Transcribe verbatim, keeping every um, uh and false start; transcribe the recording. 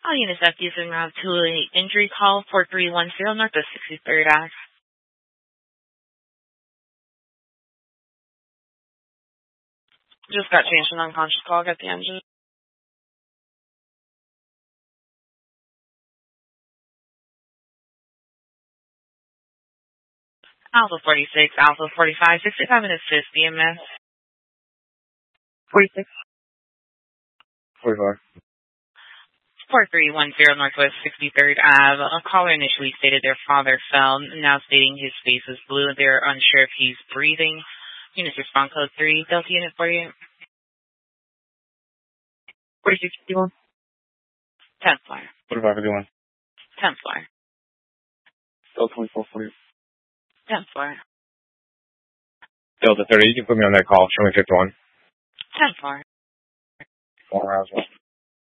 All units have using route to an injury call four three one zero Northwest sixty-third Ave. Just got changed to an unconscious call, got the engine. Alpha forty-six, Alpha forty-five, sixty-five minutes fifth B M S. forty-six. forty-five. four three one zero Northwest sixty-third Ave. A caller initially stated their father fell, now stating his face is blue. They're unsure if he's breathing. Units respond code three, Delta Unit forty-eight. forty-six fifty-one. tenth floor. forty-five fifty-one. tenth floor. Delta twenty-four forty. tenth floor. Delta thirty, you can put me on that call. Show me fifty-one. tenth floor. Four hours.